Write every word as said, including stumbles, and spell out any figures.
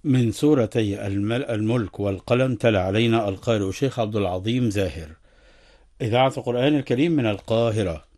من سورتي المل- الملك والقلم. تلا علينا القارئ شيخ عبد العظيم زاهر، إذاعة القرآن الكريم من القاهرة.